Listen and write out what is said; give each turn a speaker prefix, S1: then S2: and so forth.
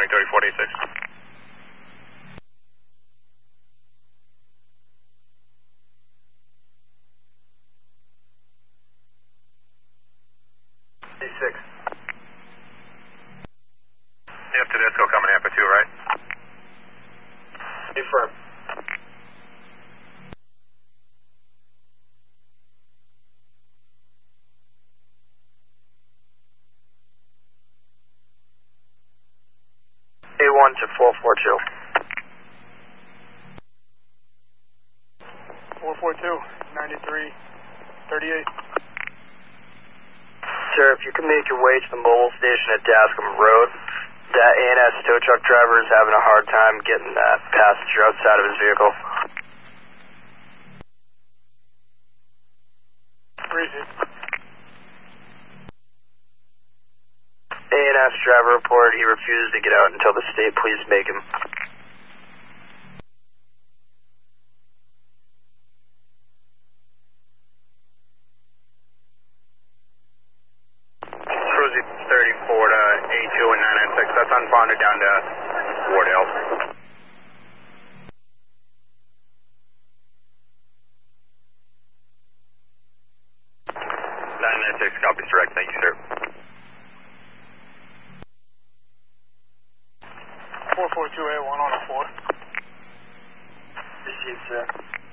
S1: Bearing 3046.
S2: D6.
S1: Yep, Tedesco coming AMPA 2, right?
S2: Affirm. A1 to 442.
S3: 442, 93, 38.
S2: Sir, if you can make your way to the mobile station at Dascom Road, that ANS tow truck driver is having a hard time getting that passenger outside of his vehicle.
S3: Breezy.
S2: ANS driver reported he refused to get out until the state police make him.
S1: Cruising 34 to A2 and 996. That's unbounded down to Wardale. 996, copies direct. Thank you, sir.
S3: 442A1 on a 4.
S2: Received, sir.